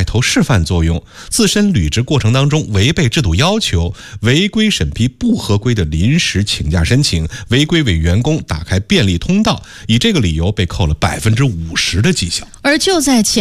带头示范作用，自身履职过程当中违背制度要求，违规审批不合规的临时请假申请，违规为员工打开便利通道，以这个理由被扣了50%的绩效。 而就在前